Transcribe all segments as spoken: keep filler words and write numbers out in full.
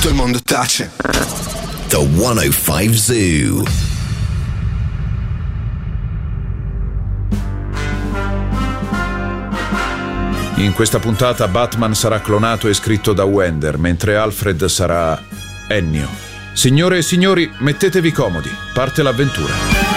tutto il mondo tace. The centocinque Zoo. In questa puntata Batman sarà clonato e scritto da Wender, mentre Alfred sarà Ennio. Signore e signori, mettetevi comodi, parte l'avventura.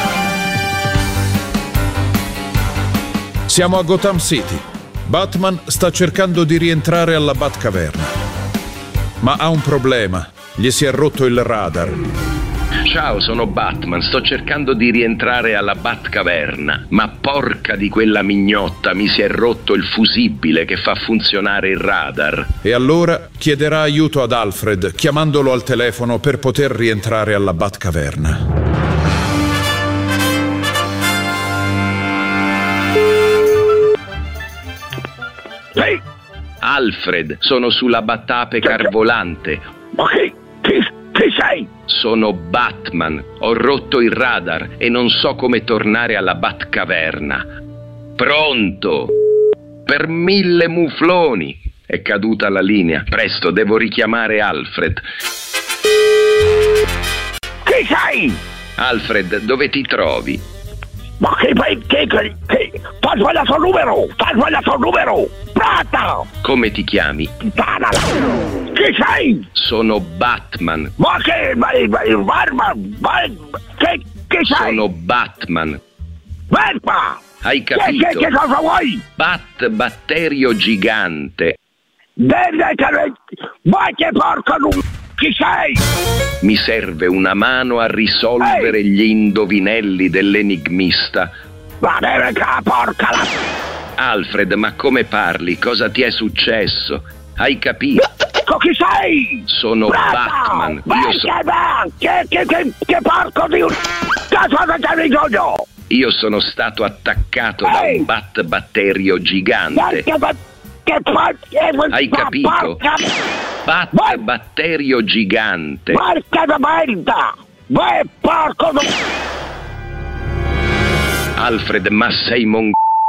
Siamo a Gotham City. Batman sta cercando di rientrare alla Batcaverna, ma ha un problema, gli si è rotto il radar. Ciao, sono Batman, sto cercando di rientrare alla Batcaverna, ma porca di quella mignotta, mi si è rotto il fusibile che fa funzionare il radar. E allora chiederà aiuto ad Alfred, chiamandolo al telefono per poter rientrare alla Batcaverna. Ehi! Alfred, sono sulla Battape Carvolante. Ma chi, chi, chi sei? Sono Batman, ho rotto il radar e non so come tornare alla Batcaverna. Pronto? Per mille mufloni. È caduta la linea. Presto, devo richiamare Alfred. Chi sei? Alfred, dove ti trovi? Ma che che che che che t'ha sbagliato il numero! T'ha sbagliato il numero! Prata! Come ti chiami? Puttana! Chi sei? Sono Batman. Ma che ma ma ma ma che che sei? Sono Batman. Verpa! Hai Che, capito? che, che cosa vuoi? Bat batterio gigante. Deve che ma che porco nu... Chi sei? Mi serve una mano a risolvere Ehi! gli indovinelli dell'enigmista. Ma deve che la porca la... Alfred, ma come parli? Cosa ti è successo? Hai capito? Ecco chi sei? Sono Prata! Batman. Ma Io, che so- va? Che, che, che, che porco di un... Che cosa c'è bisogno? io sono stato attaccato da Ehi! un bat batterio gigante. Che, che, che, che, Hai capito? Porca... Bat Ma- batterio gigante. Porca da merda! Ma porco di... Alfred, ma sei mongole.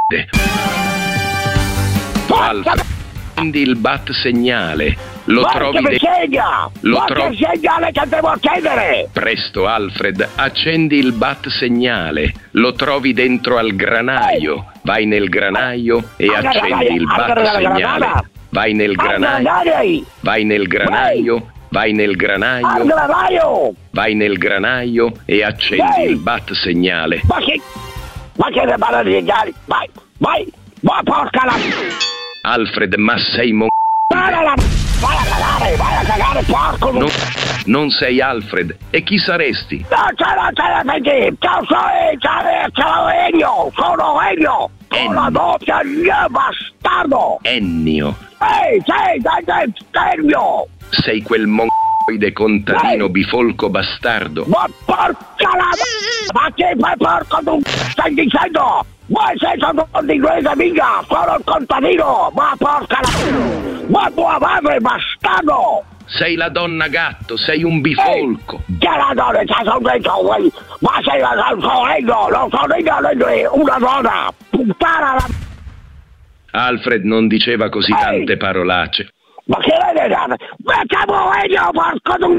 Porca Alfred, prendi il bat segnale. Lo Ma trovi che mi de- segna! Lo Ma trovi- che segnale che devo accendere! Presto, Alfred, accendi il bat segnale. Lo trovi dentro al granaio. Vai nel granaio e Al accendi granaio, il al bat granaio, segnale. granata. Vai nel Al granaio. granaio! Vai nel granaio. Vai nel Al granaio. granaio! Vai nel granaio e accendi Ehi! il bat segnale. Ma che... Ma che ne parla di segnali? Vai! Vai! Ma porca la... Alfred, ma sei mon... Vai a, la... vai a cagare! Vai a cagare, porco! Non, non sei Alfred. E chi saresti? No, c'è la c'è ciao, sono ciao, ciao Ennio! Sono Ennio! Con la doppia mia bastardo! Ennio. Ehi, sei, sei, sei, Ennio! Sei quel mongoide contadino Ehi! bifolco bastardo. Ma porca la... Ma che fai porco tu stai dicendo? Ma sei stato di inglese mica! Sono il contadino! Ma porca la... Ma tua madre bastardo! Sei la donna gatto, sei un bifolco. Che la donna c'è sono dentro voi! Ma sei la sono io! Non sono io, non è una donna! Puttana la... Alfred non diceva così Ehi! tante parolacce. Ma che le date? Ma chiamo io, porco tu...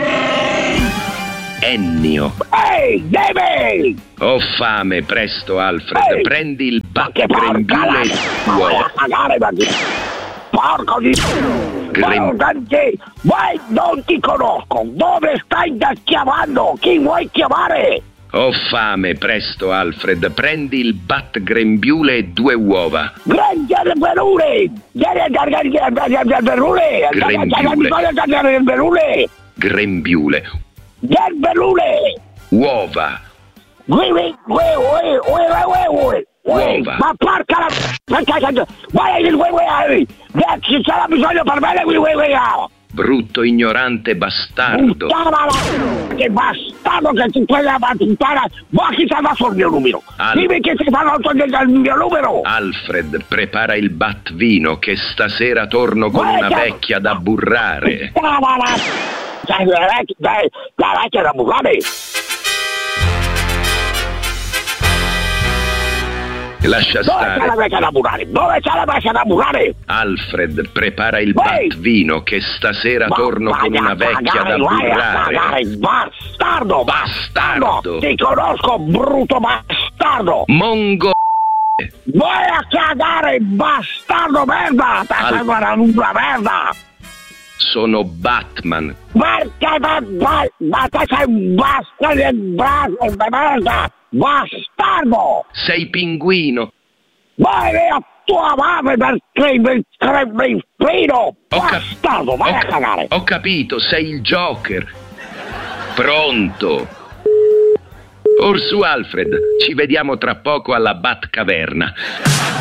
Ennio. Ehi, Deve! Ho fame, presto Alfred. Ehi! Prendi il Ma bat che porca grembiule la... e Ma vai a uova. cagare, ma che... Porco di... Grem- Ma che... Vai, non ti conosco! Dove stai da chiamando? Chi vuoi chiamare? Ho fame, presto Alfred. Prendi il bat grembiule e due uova. Grande verure! Vieni a caricare il verure! Grembiule. Il verure! Grembiule. Del verure! Uova. Ui, ui, ui, ui, ui, ui, ui, ui. Uova. Ma porca la... Perché... Vai, ui, ui, ui. Ci sarà bisogno per me, ui, ui, ui. Brutto ignorante bastardo. Puttana la... Che bastardo che ti puoi la puttana! Ma chi ti ha dato il mio numero? Al- Dimmi che ti fanno togliere il mio numero! Alfred, prepara il bat vino che stasera torno con una Guarda. vecchia da burrare. Puttana la... Dai, la vecchia, dai, la vecchia da burrare! Lascia Dove c'è la stare. vecchia da burare? Dove c'è la vecchia da burare? Alfred, prepara il Vai. batvino che stasera torno con una vecchia da Vai a cagare, burrare. bastardo! Bastardo. Ti conosco, brutto bastardo! Mongo. Vai a cagare, bastardo merda! Ti Al- sembra una merda! Sono Batman. Perché vai, ma te sei un bastardo di braccio di merda! Bastardo! Sei pinguino. Vai via tua madre per cremmi fino! Ho cap- Bastardo, vai ho a ca- cagare! Ho capito, sei il Joker. Pronto. Orsù Alfred, ci vediamo tra poco alla Batcaverna.